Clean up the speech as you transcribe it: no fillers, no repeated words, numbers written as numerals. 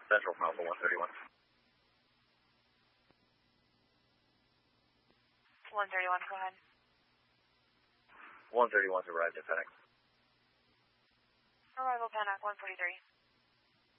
Central from Alpha 131. 131, go ahead. 131's arrived at Panic. Arrival Panic 143.